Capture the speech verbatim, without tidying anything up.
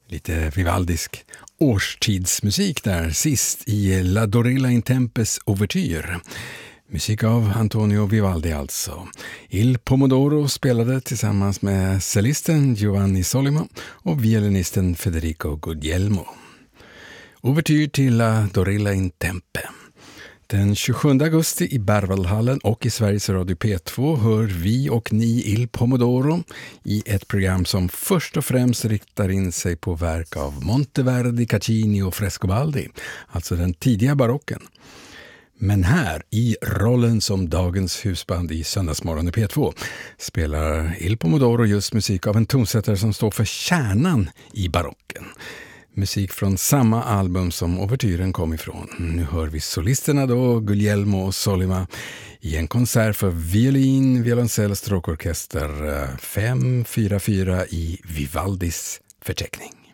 Lite vivaldisk årstidsmusik där sist i La Dorilla in Tempes Ouvertyr. Musik av Antonio Vivaldi alltså. Il Pomodoro spelade tillsammans med cellisten Giovanni Sollima och violinisten Federico Guglielmo. Ouvertyr till La Dorilla in Tempe. Den tjugosjunde augusti i Berwaldhallen och i Sveriges Radio P två hör vi och ni Il Pomodoro i ett program som först och främst riktar in sig på verk av Monteverdi, Caccini och Frescobaldi, alltså den tidiga barocken. Men här, i rollen som dagens husband i Söndagsmorgon i P två, spelar Il Pomodoro just musik av en tonsättare som står för kärnan i barocken. Musik från samma album som ouvertyren kom ifrån. Nu hör vi solisterna då, Guglielmo och Sollima, i en konsert för violin, violoncell, stråkorkester fem fyra fyra i Vivaldis förteckning.